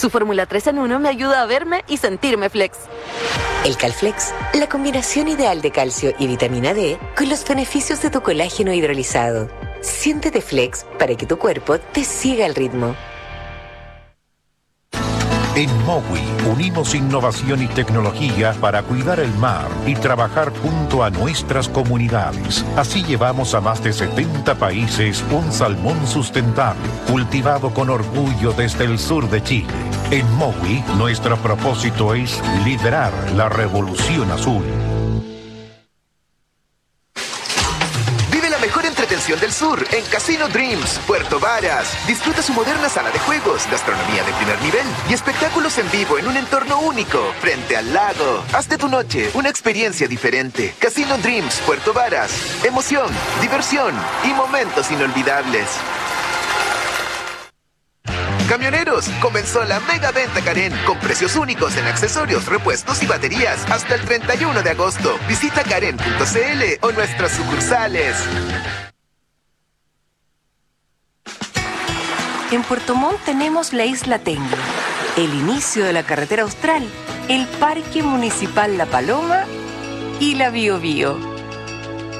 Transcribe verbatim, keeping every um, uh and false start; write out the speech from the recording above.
Su fórmula tres en uno me ayuda a verme y sentirme flex. El Calflex, la combinación ideal de calcio y vitamina D con los beneficios de tu colágeno hidrolizado. Siéntete flex para que tu cuerpo te siga el ritmo. En Mowi unimos innovación y tecnología para cuidar el mar y trabajar junto a nuestras comunidades. Así llevamos a más de setenta países un salmón sustentable, cultivado con orgullo desde el sur de Chile. En Mowi, nuestro propósito es liderar la revolución azul. Entretención del Sur en Casino Dreams, Puerto Varas. Disfruta su moderna sala de juegos, gastronomía de primer nivel y espectáculos en vivo en un entorno único, frente al lago. Haz de tu noche una experiencia diferente. Casino Dreams, Puerto Varas. Emoción, diversión y momentos inolvidables. Camioneros, comenzó la mega venta Karen con precios únicos en accesorios, repuestos y baterías hasta el treinta y uno de agosto. Visita karen punto c l o nuestras sucursales. En Puerto Montt tenemos la Isla Tengue, el inicio de la carretera austral, el Parque Municipal La Paloma y la Bio Bio.